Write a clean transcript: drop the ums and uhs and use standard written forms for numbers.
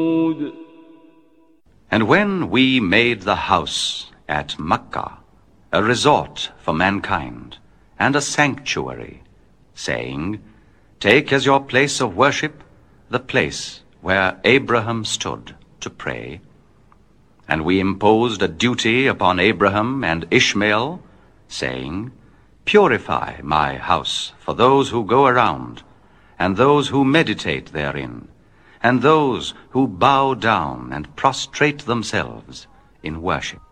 And when we made the house at Makkah a resort for mankind and a sanctuary, saying, Take as your place of worship the place where Abraham stood to pray, and we imposed a duty upon Abraham and Ishmael, saying, Purify my house for those who go around, and those who meditate therein, and those who bow down and prostrate themselves in worship.